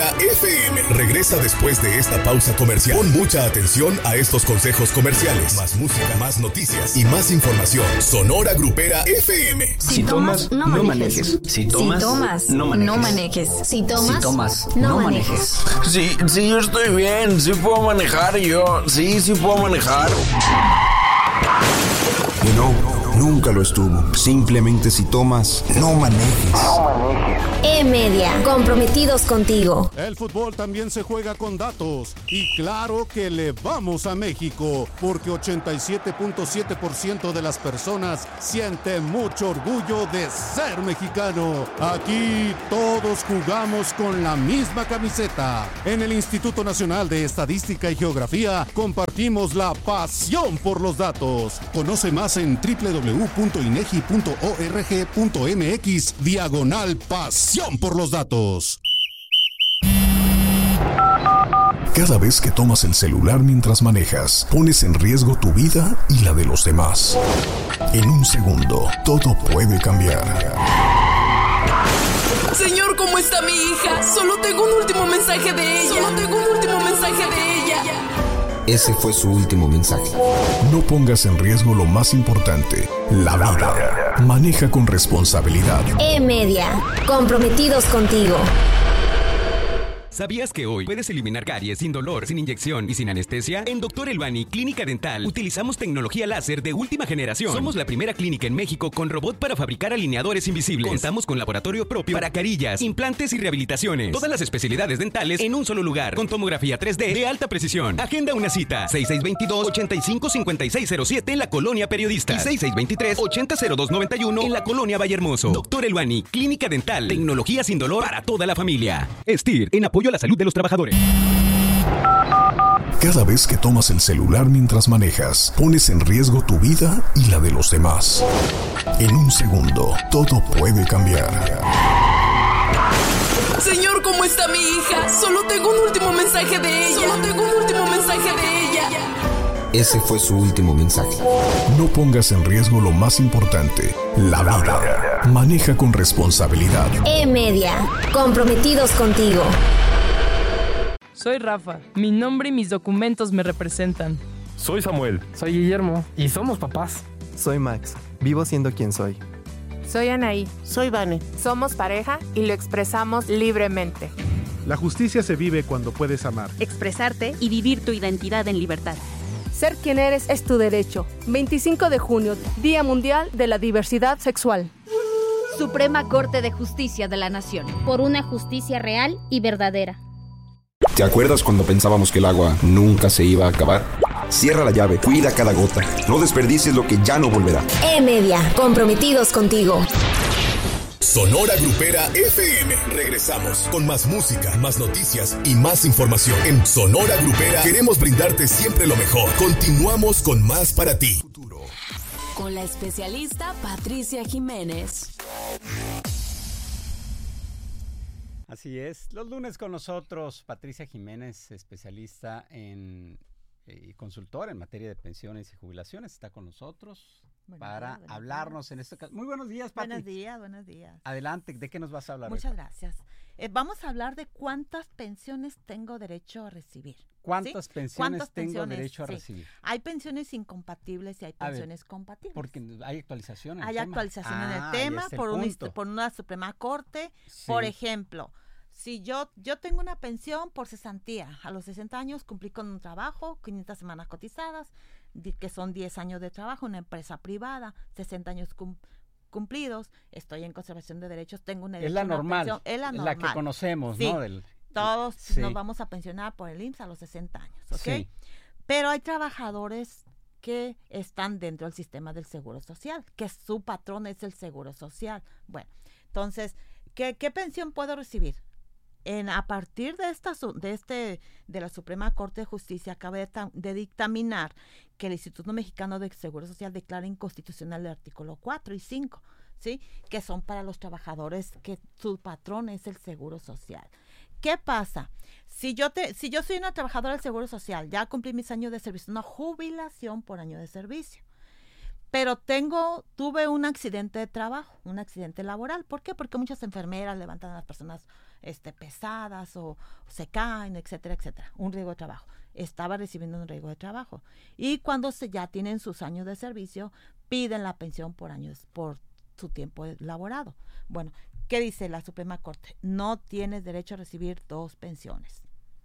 Grupera FM regresa después de esta pausa comercial. Pon mucha atención a estos consejos comerciales. Más música, más noticias y más información. Sonora Grupera FM. Si tomas, no manejes. Si tomas, no manejes. Si tomas, no manejes. Sí, yo estoy bien. Sí puedo manejar yo. Sí puedo manejar. Y no, nunca lo estuvo. Simplemente si tomas, no manejes. E-Media, comprometidos contigo. El fútbol también se juega con datos. Y claro que le vamos a México, porque 87.7% de las personas sienten mucho orgullo de ser mexicano. Aquí todos jugamos con la misma camiseta. En el Instituto Nacional de Estadística y Geografía compartimos la pasión por los datos. Conoce más en www.inegi.org.mx/pasión por los datos. Cada vez que tomas el celular mientras manejas, pones en riesgo tu vida y la de los demás. En un segundo, todo puede cambiar. Señor, ¿cómo está mi hija? Solo tengo un último mensaje de ella. Ese fue su último mensaje. No pongas en riesgo lo más importante, la vida. Maneja con responsabilidad. E-Media, comprometidos contigo. ¿Sabías que hoy puedes eliminar caries sin dolor, sin inyección y sin anestesia? En Dr. Elbani Clínica Dental utilizamos tecnología láser de última generación. Somos la primera clínica en México con robot para fabricar alineadores invisibles. Contamos con laboratorio propio para carillas, implantes y rehabilitaciones. Todas las especialidades dentales en un solo lugar, con tomografía 3D de alta precisión. Agenda una cita, 6622-855607 en la Colonia Periodista y 6623-800291 en la Colonia Vallehermoso. Dr. Elbani Clínica Dental, tecnología sin dolor para toda la familia. STIR, en apoyo a la salud de los trabajadores. Cada vez que tomas el celular mientras manejas, pones en riesgo tu vida y la de los demás. En un segundo, todo puede cambiar. Señor, ¿cómo está mi hija? Solo tengo un último mensaje de ella. Ese fue su último mensaje. No pongas en riesgo lo más importante, la vida. Maneja con responsabilidad. E-Media, comprometidos contigo. Soy Rafa. Mi nombre y mis documentos me representan. Soy Samuel. Soy Guillermo. Y somos papás. Soy Max. Vivo siendo quien soy. Soy Anaí. Soy Vane. Somos pareja y lo expresamos libremente. La justicia se vive cuando puedes amar, expresarte y vivir tu identidad en libertad. Ser quien eres es tu derecho. 25 de junio, Día Mundial de la Diversidad Sexual. Suprema Corte de Justicia de la Nación. Por una justicia real y verdadera. ¿Te acuerdas cuando pensábamos que el agua nunca se iba a acabar? Cierra la llave, cuida cada gota. No desperdicies lo que ya no volverá. E-Media, comprometidos contigo. Sonora Grupera FM. Regresamos con más música, más noticias y más información. En Sonora Grupera queremos brindarte siempre lo mejor. Continuamos con más para ti. Con la especialista Patricia Jiménez. Así es, los lunes con nosotros Patricia Jiménez, especialista y consultora en materia de pensiones y jubilaciones, está con nosotros para hablarnos en este caso. Muy buenos días, Pati. Buenos días. Adelante, ¿de qué nos vas a hablar? Muchas gracias. Vamos a hablar de cuántas pensiones tengo derecho a recibir. ¿Cuántas pensiones tengo derecho a recibir? Hay pensiones incompatibles y hay pensiones compatibles. Porque hay actualización en el tema. Hay actualización en el tema por una Suprema Corte. Sí. Por ejemplo, si yo tengo una pensión por cesantía, a los 60 años cumplí con un trabajo, 500 semanas cotizadas, que son 10 años de trabajo, una empresa privada, 60 años cumplidos, estoy en conservación de derechos, tengo una es la normal, es la normal, la que conocemos, sí, ¿no? Todos nos vamos a pensionar por el IMSS a los 60 años, ¿ok? Sí. Pero hay trabajadores que están dentro del sistema del Seguro Social, que su patrón es el Seguro Social. Bueno, entonces, ¿qué pensión puedo recibir? A partir de la Suprema Corte de Justicia acaba de dictaminar que el Instituto Mexicano de Seguro Social declara inconstitucional el artículo 4 y 5, ¿sí? Que son para los trabajadores que su patrón es el Seguro Social. ¿Qué pasa? Si yo soy una trabajadora del Seguro Social, ya cumplí mis años de servicio, una jubilación por año de servicio, pero tuve un accidente de trabajo, un accidente laboral. ¿Por qué? Porque muchas enfermeras levantan a las personas pesadas o se caen, etcétera, etcétera. Un riesgo de trabajo. Estaba recibiendo un riesgo de trabajo. Y cuando ya tienen sus años de servicio, piden la pensión por su tiempo laborado. Bueno, ¿qué dice la Suprema Corte? No tienes derecho a recibir 2 pensiones.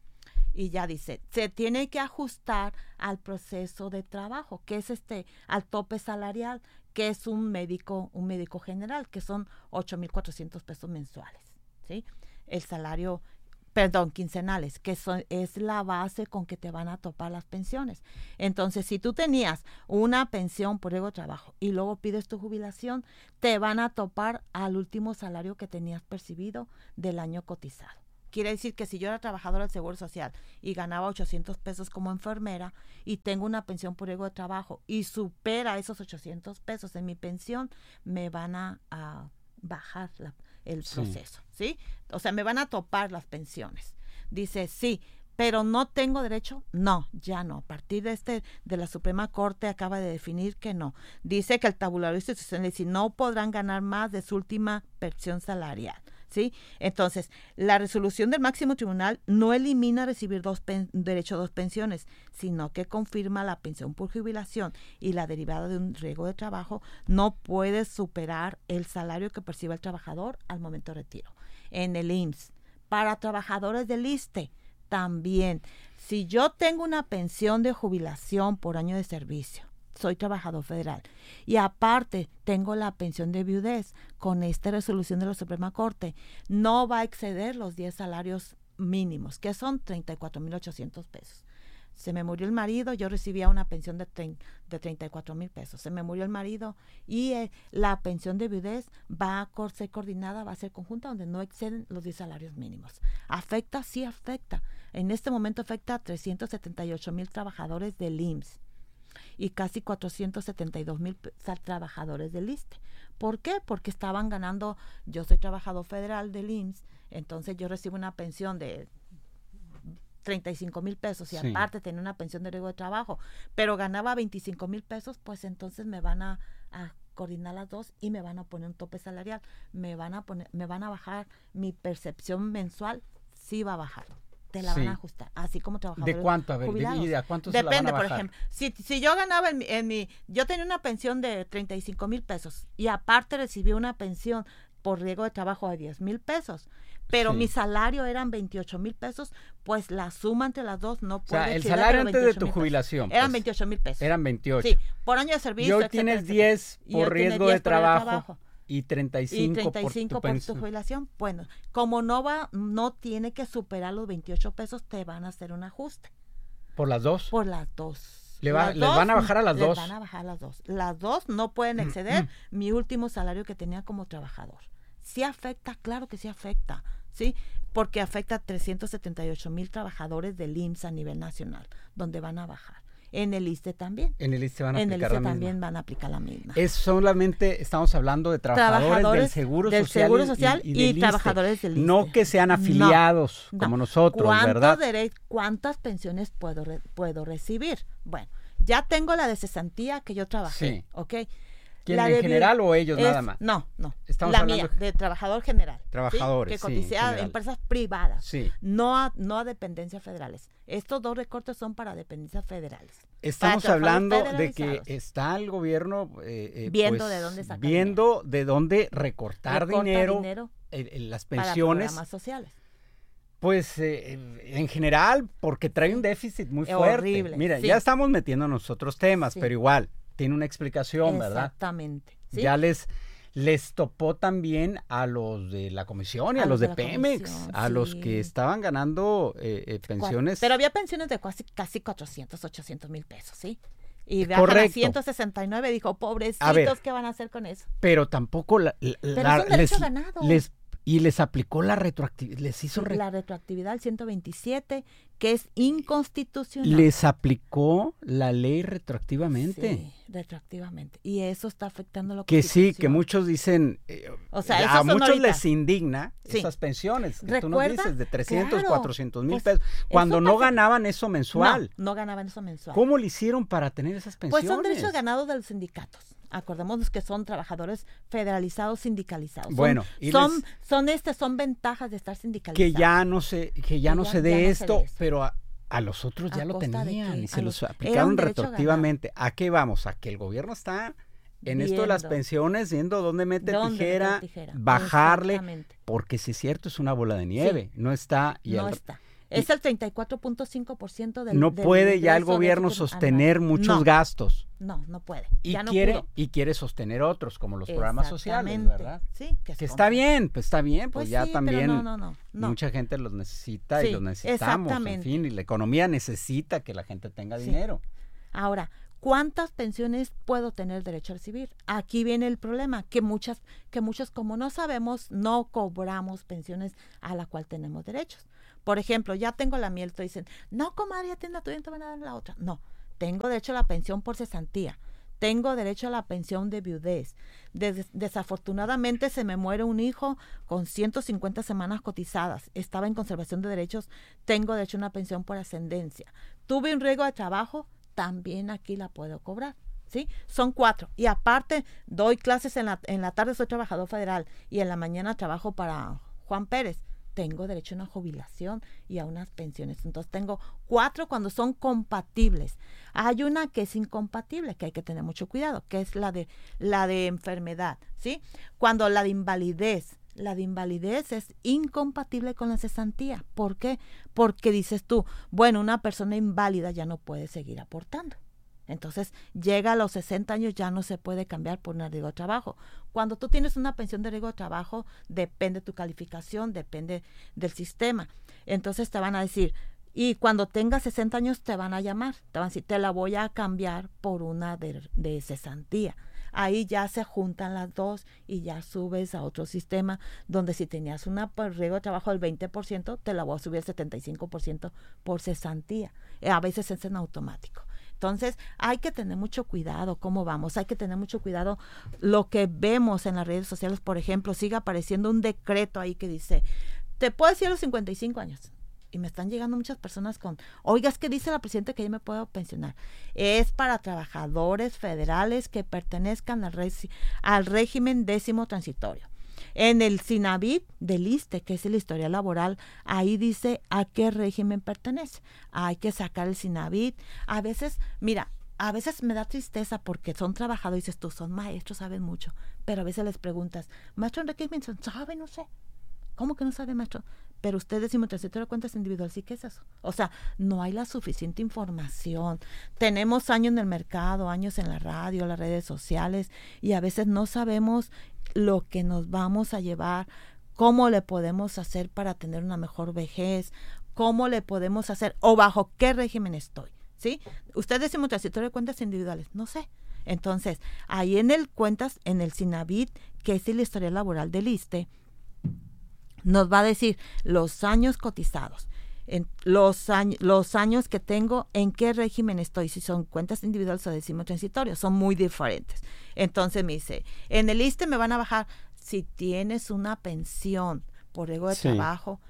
Y ya dice, se tiene que ajustar al proceso de trabajo, que es al tope salarial, que es un médico general, que son 8,400 pesos mensuales, ¿sí? El salario, quincenales, que es la base con que te van a topar las pensiones. Entonces, si tú tenías una pensión por riesgo de trabajo y luego pides tu jubilación, te van a topar al último salario que tenías percibido del año cotizado. Quiere decir que si yo era trabajadora del Seguro Social y ganaba 800 pesos como enfermera y tengo una pensión por riesgo de trabajo y supera esos 800 pesos en mi pensión, me van a bajar el proceso, ¿sí? O sea, me van a topar las pensiones. Dice, sí, pero no tengo derecho. No, ya no. A partir de la Suprema Corte acaba de definir que no. Dice que el tabulario institucional dice no podrán ganar más de su última pensión salarial, ¿sí? Entonces, la resolución del máximo tribunal no elimina recibir derecho a 2 pensiones, sino que confirma la pensión por jubilación y la derivada de un riesgo de trabajo no puede superar el salario que perciba el trabajador al momento de retiro. En el IMSS, para trabajadores del ISSSTE, también, si yo tengo una pensión de jubilación por año de servicio, soy trabajador federal, y aparte tengo la pensión de viudez, con esta resolución de la Suprema Corte, no va a exceder los 10 salarios mínimos, que son 34,800 pesos. Se me murió el marido, yo recibía una pensión de 34,000 pesos. Se me murió el marido y la pensión de viudez va a ser coordinada, va a ser conjunta, donde no exceden los 10 salarios mínimos. ¿Afecta? Sí afecta. En este momento afecta a 378,000 trabajadores del IMSS y casi 472,000 trabajadores del ISSSTE. ¿Por qué? Porque estaban ganando, yo soy trabajador federal del IMSS, entonces yo recibo una pensión de 35,000 pesos y aparte tenía una pensión de riesgo de trabajo, pero ganaba 25,000 pesos, pues entonces me van a coordinar las dos y me van a poner un tope salarial, me van a bajar mi percepción mensual, sí va a bajar. Te la van a ajustar, así como trabajadores ¿De cuánto? A ver, jubilados. ¿y a cuánto se la van a bajar? Por ejemplo, si yo ganaba yo tenía una pensión de 35,000 pesos y aparte recibí una pensión por riesgo de trabajo de 10,000 pesos, pero mi salario eran 28,000 pesos, pues la suma entre las dos no puede. O sea, el salario antes de tu jubilación. Eran 28,000 pesos. Eran 28. Sí, por año de servicio. Y hoy tienes 10 por riesgo de trabajo. Y 35 por tu jubilación. Bueno, como no tiene que superar los 28 pesos, te van a hacer un ajuste. ¿Por las dos? Por las dos. ¿Les van a bajar a las dos? Les van a bajar a las dos. Las dos no pueden exceder mi último salario que tenía como trabajador. Sí afecta, claro que sí afecta, ¿sí? Porque afecta a 378,000 trabajadores del IMSS a nivel nacional, donde van a bajar. En el ISSSTE también. En el ISSSTE van a aplicar la misma. También van a aplicar la misma. Es solamente, estamos hablando de trabajadores del Seguro Social y trabajadores del ISSSTE. No que sean afiliados como nosotros, ¿verdad? ¿Cuántas pensiones puedo recibir? Bueno, ya tengo la de cesantía que yo trabajé, ¿ok? ¿Quién, en general o ellos nada más? No. Estamos la hablando mía, de trabajador general. Trabajadores, ¿sí? Que coticea a empresas privadas, sí. no a dependencias federales. Estos 2 recortes son para dependencias federales. Estamos hablando de que está el gobierno viendo de dónde sacar viendo de dónde recortar dinero en las pensiones. Para programas sociales. Pues en general, porque trae un déficit muy fuerte. Horrible. Mira, ya estamos metiéndonos otros temas, pero igual tiene una explicación, ¿verdad? Exactamente. ¿Sí? Ya les topó también a los de la comisión y a los de Pemex, a los que estaban ganando pensiones. Pero había pensiones de casi 400, 800,000 pesos, ¿sí? Y bajan a 169, dijo, pobrecitos, ¿qué van a hacer con eso? Pero tampoco les aplicó la retroactividad, la retroactividad al 127, que es inconstitucional. Les aplicó la ley retroactivamente. Sí, retroactivamente. Y eso está afectando lo que sí, que muchos dicen, a muchos les indigna esas pensiones, que tú nos dices, de 300, 400,000 pesos, cuando no ganaban eso mensual. No ganaban eso mensual. ¿Cómo le hicieron para tener esas pensiones? Pues son derechos ganados de los sindicatos. Acordémonos que son trabajadores federalizados, sindicalizados. Bueno, son ventajas de estar sindicalizados. Que ya no se dé esto, pero a los otros ya lo tenían y se los aplicaron retroactivamente. ¿A qué vamos? A que el gobierno está en esto de las pensiones, viendo dónde mete tijera, bajarle, porque si es cierto es una bola de nieve, no está. Es el 34.5% del no puede ya el gobierno sostener muchos gastos. No puede. Y quiere sostener otros, como los programas sociales, ¿verdad? Sí, que está bien, pues ya sí, también no. mucha gente los necesita y los necesitamos, en fin, y la economía necesita que la gente tenga dinero. Ahora, ¿cuántas pensiones puedo tener derecho a recibir? Aquí viene el problema, que muchos, como no sabemos, no cobramos pensiones a la cual tenemos derechos. Por ejemplo, ya tengo la miel, te dicen, no, comadre, ya tienes la tuya, te van a dar la otra. No, tengo derecho a la pensión por cesantía, tengo derecho a la pensión de viudez. Desafortunadamente se me muere un hijo con 150 semanas cotizadas, estaba en conservación de derechos, tengo derecho a una pensión por ascendencia. Tuve un riesgo de trabajo, también aquí la puedo cobrar. ¿Sí? Son 4. Y aparte, doy clases en la tarde, soy trabajador federal, y en la mañana trabajo para Juan Pérez. Tengo derecho a una jubilación y a unas pensiones. Entonces tengo 4 cuando son compatibles. Hay una que es incompatible, que hay que tener mucho cuidado, que es la de enfermedad, ¿sí? Cuando la de invalidez es incompatible con la cesantía. ¿Por qué? Porque dices tú, bueno, una persona inválida ya no puede seguir aportando. Entonces, llega a los 60 años, ya no se puede cambiar por un riesgo de trabajo. Cuando tú tienes una pensión de riesgo de trabajo, depende de tu calificación, depende del sistema. Entonces, te van a decir, y cuando tengas 60 años, te van a llamar, te van a decir, te la voy a cambiar por una de cesantía. Ahí ya se juntan las dos y ya subes a otro sistema donde si tenías una riesgo de trabajo del 20%, te la voy a subir al 75% por cesantía. A veces es en automático. Entonces, hay que tener mucho cuidado cómo vamos, hay que tener mucho cuidado lo que vemos en las redes sociales. Por ejemplo, sigue apareciendo un decreto ahí que dice, te puedo decir a los 55 años. Y me están llegando muchas personas con, oiga, es que dice la presidenta que yo me puedo pensionar. Es para trabajadores federales que pertenezcan al régimen 10º transitorio. En el SINAVIT del ISSSTE, que es el historial laboral, ahí dice a qué régimen pertenece. Hay que sacar el SINAVIT. A veces me da tristeza porque son trabajadores, dices tú, son maestros, saben mucho, pero a veces les preguntas, maestro, ¿en qué mención? ¿Sabe? No sé. ¿Cómo que no sabe, maestro? Pero usted 10º de cuentas individual, ¿sí qué es eso? O sea, no hay la suficiente información. Tenemos años en el mercado, años en la radio, las redes sociales, y a veces no sabemos lo que nos vamos a llevar, cómo le podemos hacer para tener una mejor vejez, cómo le podemos hacer, o bajo qué régimen estoy, ¿sí? Usted 10º de cuentas individuales, no sé. Entonces, ahí en el SINAVIT, que es el historial laboral del ISSSTE, nos va a decir los años cotizados, los años que tengo, en qué régimen estoy, si son cuentas individuales o 10º transitorio, son muy diferentes. Entonces me dice, en el ISSSTE me van a bajar si tienes una pensión por riesgo de trabajo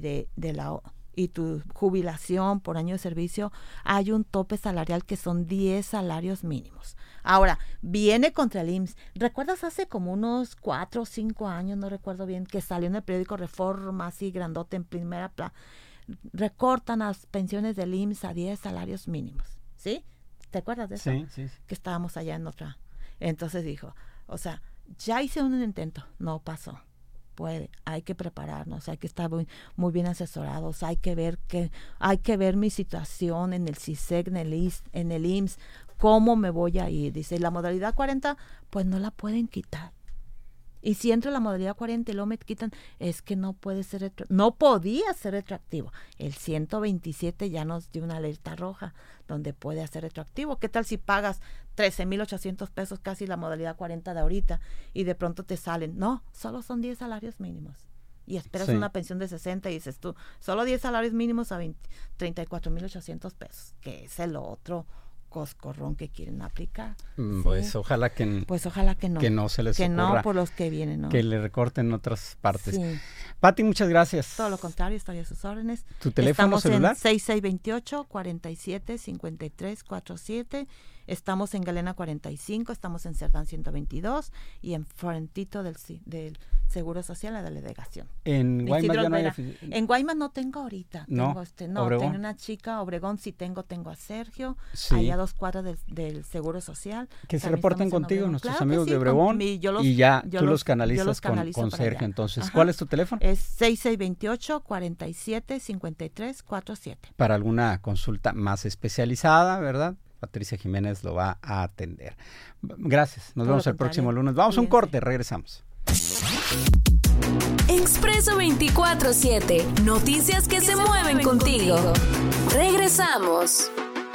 y tu jubilación por año de servicio, hay un tope salarial que son 10 salarios mínimos. Ahora, viene contra el IMSS. ¿Recuerdas hace como unos 4 o 5 años, no recuerdo bien, que salió en el periódico Reforma, así grandote en primera plana? Recortan las pensiones del IMSS a 10 salarios mínimos, ¿sí? ¿Te acuerdas de eso? Sí. Que estábamos allá en otra. Entonces dijo, o sea, ya hice un intento, no pasó. Hay que prepararnos, hay que estar muy bien asesorados, hay que ver mi situación en el CISEC, en el IMSS, cómo me voy a ir. Dice, la modalidad 40, pues no la pueden quitar. Y si entro en la modalidad 40 y luego me quitan, es que no podía ser retroactivo. El 127 ya nos dio una alerta roja donde puede ser retroactivo. ¿Qué tal si pagas 13,800 pesos casi la modalidad 40 de ahorita y de pronto te salen? No, solo son 10 salarios mínimos. Y esperas una pensión de 60 y dices tú, solo 10 salarios mínimos a 34,800 pesos, que es el otro coscorrón que quieren aplicar. Pues ojalá que no. Que no se les ocurra. Que no por los que vienen, ¿no? Que le recorten otras partes. Sí. Pati, muchas gracias. Todo lo contrario, estoy a sus órdenes. ¿Tu teléfono celular? Estamos en 6628-475347. Estamos en Galena 45, estamos en Cerdán 122 y en frentito del Seguro Social a la delegación. En Guaymas ya no hay En Guaymas no tengo ahorita. No, tengo una chica, Obregón sí tengo a Sergio, sí. Allá a 2 cuadras del Seguro Social. Que se reporten contigo nuestros amigos de Obregón y tú los canalizas con Sergio. Entonces, Ajá. ¿Cuál es tu teléfono? Es 6628-475347. Para alguna consulta más especializada, ¿verdad? Patricia Jiménez lo va a atender. Gracias, nos vemos el próximo lunes. Vamos a un corte, regresamos. Expreso 24/7, noticias que se mueven contigo. Regresamos.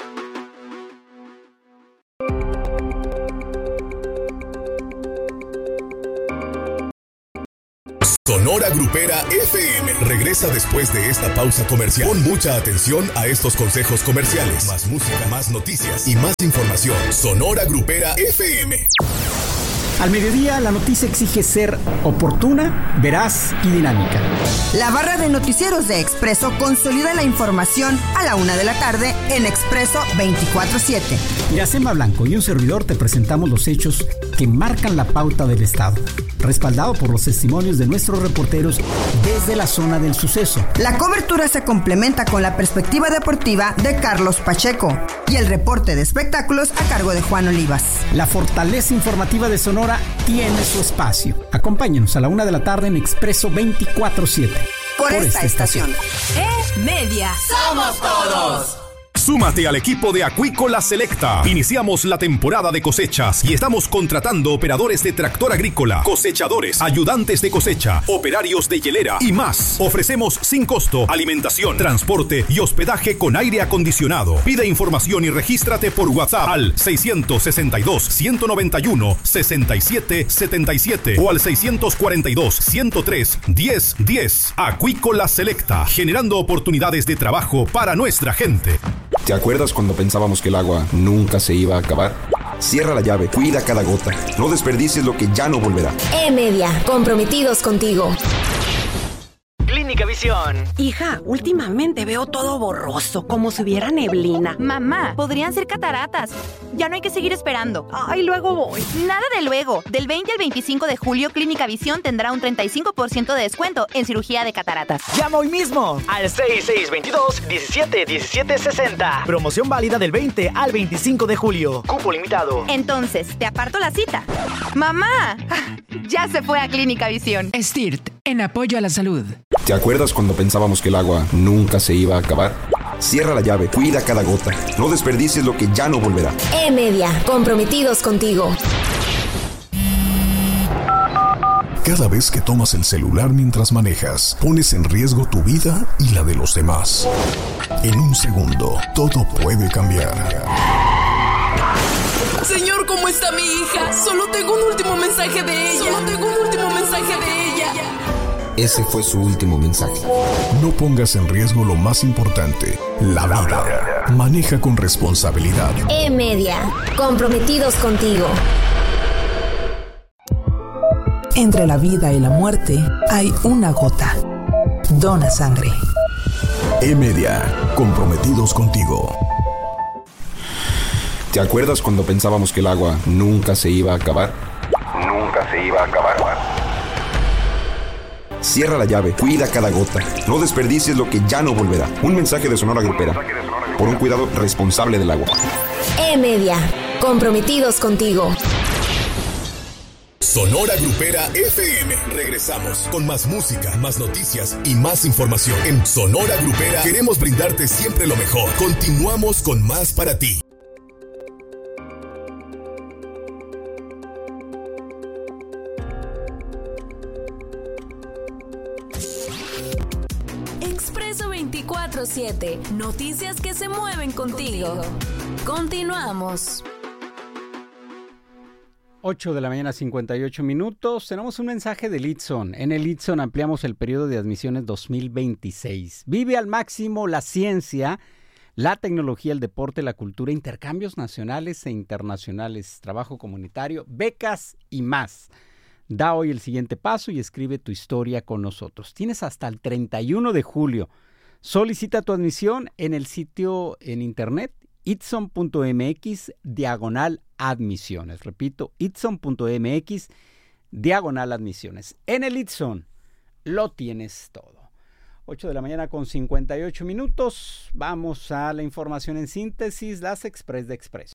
Sonora Grupera FM regresa después de esta pausa comercial. Pon mucha atención a estos consejos comerciales. Más música, más noticias y más información. Sonora Grupera FM. Al mediodía, la noticia exige ser oportuna, veraz y dinámica. La barra de noticieros de Expreso consolida la información a la 1 de la tarde en Expreso 24/7. Iracema Blanco y un servidor te presentamos los hechos que marcan la pauta del Estado, respaldado por los testimonios de nuestros reporteros desde la zona del suceso. La cobertura se complementa con la perspectiva deportiva de Carlos Pacheco y el reporte de espectáculos a cargo de Juan Olivas. La fortaleza informativa de Sonora tiene su espacio. Acompáñenos a la 1 de la tarde en Expreso 24/7. Por esta estación. Media. ¡Somos todos! Súmate al equipo de Acuícola Selecta. Iniciamos la temporada de cosechas y estamos contratando operadores de tractor agrícola, cosechadores, ayudantes de cosecha, operarios de hielera y más. Ofrecemos sin costo alimentación, transporte y hospedaje con aire acondicionado. Pide información y regístrate por WhatsApp al 662-191-6777 o al 642-103-1010. Acuícola Selecta, generando oportunidades de trabajo para nuestra gente. ¿Te acuerdas cuando pensábamos que el agua nunca se iba a acabar? Cierra la llave, cuida cada gota. No desperdicies lo que ya no volverá. Media, comprometidos contigo. Clínica Visión. Hija, últimamente veo todo borroso, como si hubiera neblina. Mamá, podrían ser cataratas. Ya no hay que seguir esperando. Ay, luego voy. Nada de luego. Del 20 al 25 de julio, Clínica Visión tendrá un 35% de descuento en cirugía de cataratas. Llama hoy mismo al 6622-171760. Promoción válida del 20 al 25 de julio. Cupo limitado. Entonces, te aparto la cita. ¡Mamá! Ya se fue a Clínica Visión. STIRT, en apoyo a la salud. ¿Te acuerdas cuando pensábamos que el agua nunca se iba a acabar? Cierra la llave, cuida cada gota. No desperdicies lo que ya no volverá. Media, comprometidos contigo. Cada vez que tomas el celular mientras manejas, pones en riesgo tu vida y la de los demás. En un segundo, todo puede cambiar. Señor, ¿cómo está mi hija? Solo tengo un último mensaje de ella. Ese fue su último mensaje. No pongas en riesgo lo más importante, la vida. Maneja con responsabilidad. Media, comprometidos contigo. Entre la vida y la muerte hay una gota. Dona sangre. Media, comprometidos contigo. ¿Te acuerdas cuando pensábamos que el agua nunca se iba a acabar? Nunca se iba a acabar. Cierra la llave, cuida cada gota. No desperdicies lo que ya no volverá. Un mensaje de Sonora Grupera. Por un cuidado responsable del agua. Media, comprometidos contigo. Sonora Grupera FM. Regresamos con más música, más noticias y más información. En Sonora Grupera queremos brindarte siempre lo mejor. Continuamos con más para ti. Expreso 24/7, noticias que se mueven contigo. Continuamos. 8 de la mañana, 58 minutos. Tenemos un mensaje del ITSON. En el ITSON ampliamos el periodo de admisiones 2026. Vive al máximo la ciencia, la tecnología, el deporte, la cultura, intercambios nacionales e internacionales, trabajo comunitario, becas y más. Da hoy el siguiente paso y escribe tu historia con nosotros. Tienes hasta el 31 de julio. Solicita tu admisión en el sitio en internet itson.mx/admisiones. Repito, itson.mx/admisiones. En el Itson lo tienes todo. 8 de la mañana con 58 minutos. Vamos a la información en síntesis, las Express de Expreso.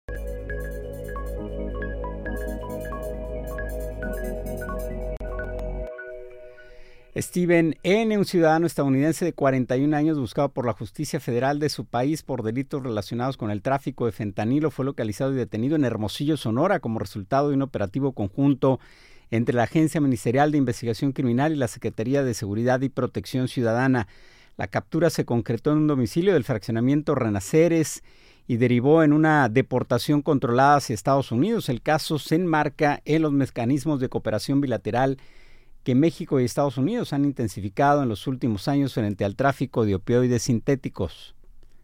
Steven N., un ciudadano estadounidense de 41 años buscado por la justicia federal de su país por delitos relacionados con el tráfico de fentanilo, fue localizado y detenido en Hermosillo, Sonora, como resultado de un operativo conjunto entre la Agencia Ministerial de Investigación Criminal y la Secretaría de Seguridad y Protección Ciudadana. La captura se concretó en un domicilio del fraccionamiento Renaceres y derivó en una deportación controlada hacia Estados Unidos. El caso se enmarca en los mecanismos de cooperación bilateral que México y Estados Unidos han intensificado en los últimos años frente al tráfico de opioides sintéticos.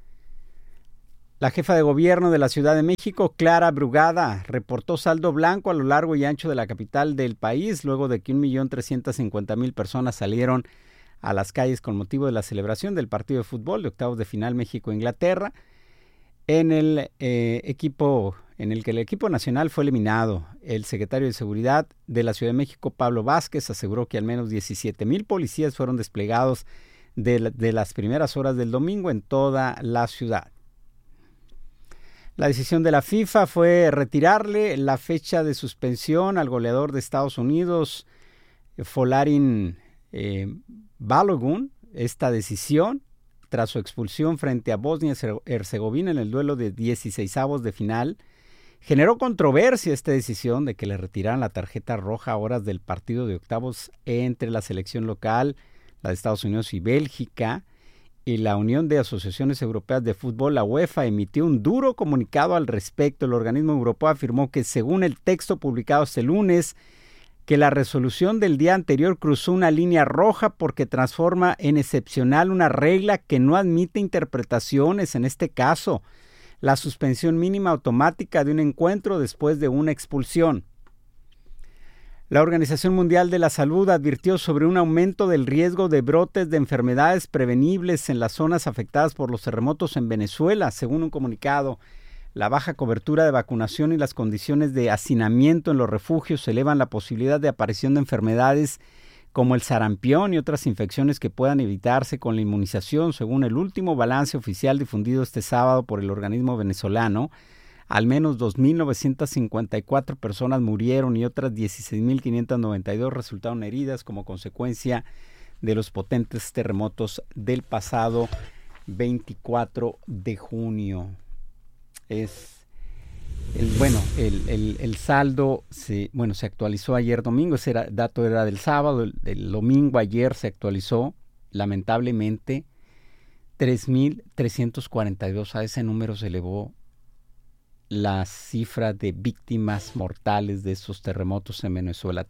La jefa de gobierno de la Ciudad de México, Clara Brugada, reportó saldo blanco a lo largo y ancho de la capital del país, luego de que 1.350.000 personas salieron a las calles con motivo de la celebración del partido de fútbol de octavos de final México-Inglaterra, en el equipo en el que el equipo nacional fue eliminado. El secretario de Seguridad de la Ciudad de México, Pablo Vázquez, aseguró que al menos 17,000 policías fueron desplegados de las primeras horas del domingo en toda la ciudad. La decisión de la FIFA fue retirarle la fecha de suspensión al goleador de Estados Unidos, Folarin Balogun. Esta decisión, tras su expulsión frente a Bosnia-Herzegovina en el duelo de 16avos de final, generó controversia esta decisión de que le retiraran la tarjeta roja a horas del partido de octavos entre la selección local, la de Estados Unidos y Bélgica, y la Unión de Asociaciones Europeas de Fútbol, la UEFA, emitió un duro comunicado al respecto. El organismo europeo afirmó que, según el texto publicado este lunes, que la resolución del día anterior cruzó una línea roja porque transforma en excepcional una regla que no admite interpretaciones, en este caso, la suspensión mínima automática de un encuentro después de una expulsión. La Organización Mundial de la Salud advirtió sobre un aumento del riesgo de brotes de enfermedades prevenibles en las zonas afectadas por los terremotos en Venezuela. Según un comunicado, la baja cobertura de vacunación y las condiciones de hacinamiento en los refugios elevan la posibilidad de aparición de enfermedades como el sarampión y otras infecciones que puedan evitarse con la inmunización. Según el último balance oficial difundido este sábado por el organismo venezolano, al menos 2.954 personas murieron y otras 16.592 resultaron heridas como consecuencia de los potentes terremotos del pasado 24 de junio. El saldo se actualizó ayer domingo. Ese dato era del sábado. El domingo ayer se actualizó, lamentablemente, 3.342. A ese número se elevó la cifra de víctimas mortales de esos terremotos en Venezuela.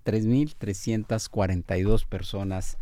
3.342 personas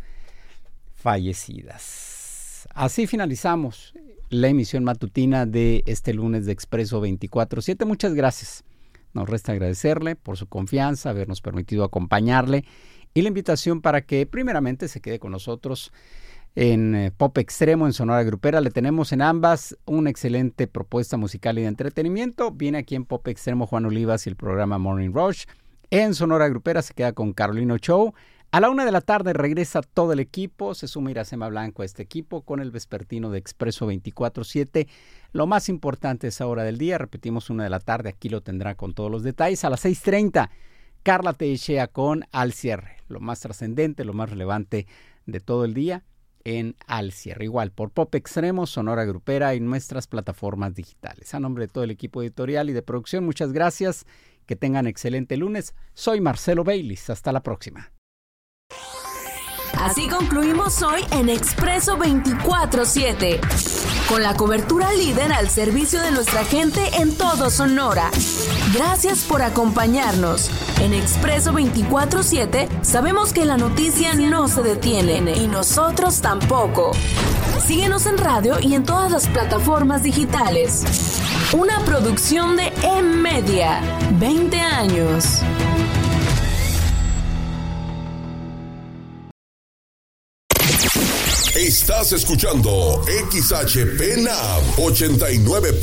fallecidas. Así finalizamos la emisión matutina de este lunes de Expreso 24/7. Muchas gracias. Nos resta agradecerle por su confianza, habernos permitido acompañarle, y la invitación para que primeramente se quede con nosotros en Pop Extremo, en Sonora Grupera. Le tenemos en ambas una excelente propuesta musical y de entretenimiento. Viene aquí en Pop Extremo Juan Olivas y el programa Morning Rush. En Sonora Grupera se queda con Carolino Show. A la 1 de la tarde regresa todo el equipo, se suma Iracema Blanco a este equipo con el vespertino de Expreso 24/7. Lo más importante es esa hora del día, repetimos 1 de la tarde, aquí lo tendrá con todos los detalles. A las 6:30, Carla Teixeira con Al Cierre, lo más trascendente, lo más relevante de todo el día en Al Cierre. Igual por Pop Extremo, Sonora Grupera y nuestras plataformas digitales. A nombre de todo el equipo editorial y de producción, muchas gracias, que tengan excelente lunes. Soy Marcelo Baylis, hasta la próxima. Así concluimos hoy en Expreso 24/7, con la cobertura líder al servicio de nuestra gente en todo Sonora. Gracias por acompañarnos. En Expreso 24/7 sabemos que la noticia no se detiene y nosotros tampoco. Síguenos en radio y en todas las plataformas digitales. Una producción de M-Media. 20 años. Estás escuchando XHPNAB 89.